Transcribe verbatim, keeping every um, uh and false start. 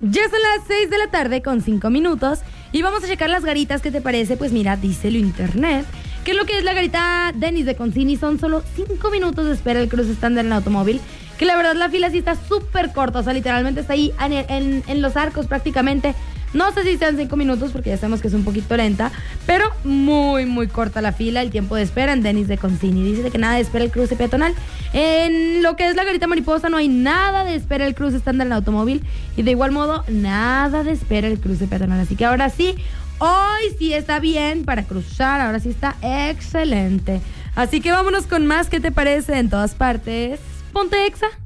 Ya son las seis de la tarde con cinco minutos y vamos a checar las garitas. ¿Qué te parece? Pues mira, dice lo internet que lo que es la garita Dennis de Concini son solo cinco minutos de espera el cruce estándar en automóvil, que la verdad la fila sí está súper corta, o sea, literalmente está ahí en, en, en los arcos prácticamente. No sé si sean cinco minutos porque ya sabemos que es un poquito lenta, pero muy, muy corta la fila, el tiempo de espera en Dennis de Concini. Dice que nada de espera el cruce peatonal. En lo que es la garita mariposa no hay nada de espera el cruce estándar en automóvil y de igual modo nada de espera el cruce peatonal. Así que ahora sí, hoy sí está bien para cruzar, ahora sí está excelente. Así que vámonos con más. ¿Qué te parece? En todas partes. Ponte Exa.